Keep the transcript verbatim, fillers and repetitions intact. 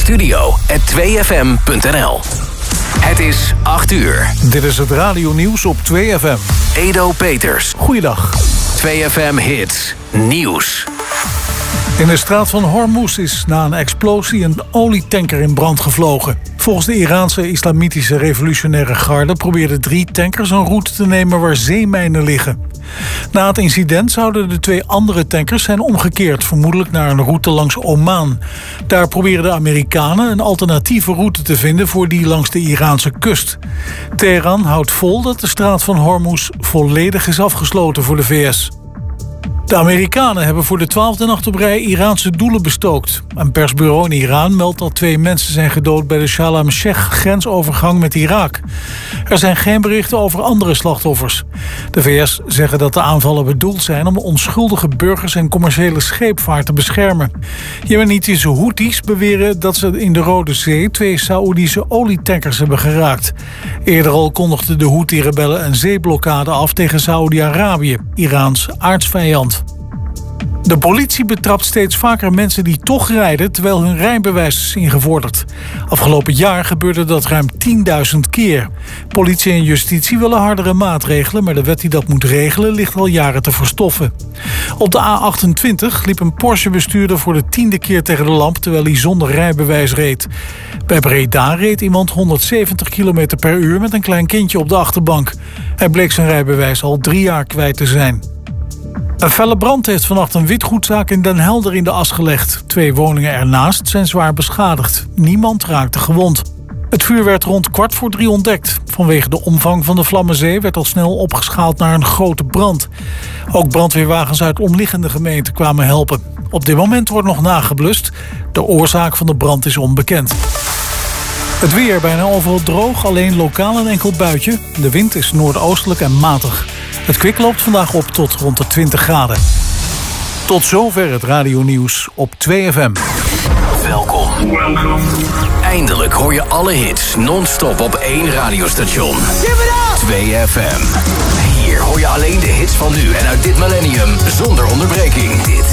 studio at twee f m punt n l. Het is acht uur. Dit is het radionieuws op twee F M. Edo Peters. Goeiedag. twee F M Hits. Nieuws. In de straat van Hormuz is na een explosie een olietanker in brand gevlogen. Volgens de Iraanse islamitische revolutionaire garde probeerden drie tankers een route te nemen waar zeemijnen liggen. Na het incident zouden de twee andere tankers zijn omgekeerd, vermoedelijk naar een route langs Oman. Daar proberen de Amerikanen een alternatieve route te vinden voor die langs de Iraanse kust. Teheran houdt vol dat de straat van Hormuz volledig is afgesloten voor de V S. De Amerikanen hebben voor de twaalfde nacht op rij Iraanse doelen bestookt. Een persbureau in Iran meldt dat twee mensen zijn gedood bij de Sharm el-Sheikh-grensovergang met Irak. Er zijn geen berichten over andere slachtoffers. De V S zeggen dat de aanvallen bedoeld zijn om onschuldige burgers en commerciële scheepvaart te beschermen. Jemenitische Houthis beweren dat ze in de Rode Zee twee Saoedische olietankers hebben geraakt. Eerder al kondigden de Houthi-rebellen een zeeblokkade af tegen Saoedi-Arabië, Iraans aardsvijand. De politie betrapt steeds vaker mensen die toch rijden terwijl hun rijbewijs is ingevorderd. Afgelopen jaar gebeurde dat ruim tienduizend keer. Politie en justitie willen hardere maatregelen, maar de wet die dat moet regelen ligt al jaren te verstoffen. Op de A achtentwintig liep een Porsche-bestuurder voor de tiende keer tegen de lamp terwijl hij zonder rijbewijs reed. Bij Breda reed iemand honderdzeventig kilometer per uur met een klein kindje op de achterbank. Hij bleek zijn rijbewijs al drie jaar kwijt te zijn. Een felle brand heeft vannacht een witgoedzaak in Den Helder in de as gelegd. Twee woningen ernaast zijn zwaar beschadigd. Niemand raakte gewond. Het vuur werd rond kwart voor drie ontdekt. Vanwege de omvang van de Vlammenzee werd al snel opgeschaald naar een grote brand. Ook brandweerwagens uit omliggende gemeenten kwamen helpen. Op dit moment wordt nog nageblust. De oorzaak van de brand is onbekend. Het weer bijna overal droog, alleen lokaal een enkel buitje. De wind is noordoostelijk en matig. Het kwik loopt vandaag op tot rond de twintig graden. Tot zover het radionieuws op twee F M. Welkom. Eindelijk hoor je alle hits non-stop op één radiostation. twee F M. Hier hoor je alleen de hits van nu en uit dit millennium zonder onderbreking. Dit